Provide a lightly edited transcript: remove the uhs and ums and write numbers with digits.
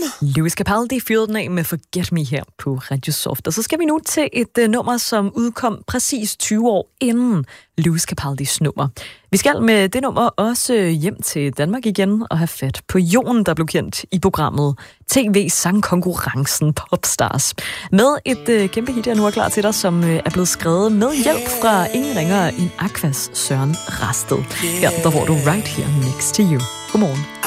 Lewis Capaldi fyrede den af med Forget Me her på Radio Soft. Og så skal vi nu til et nummer, som udkom præcis 20 år inden Lewis Capaldis nummer. Vi skal med det nummer også hjem til Danmark igen og have fat på Jon, der blev kendt i programmet TV-sangkonkurrencen Popstars. Med et kæmpe hit, jeg nu er klar til dig, som er blevet skrevet med hjælp fra ingen ringere end Aquas Søren Rasted. Her der får du Right Here Next to You. Godmorgen.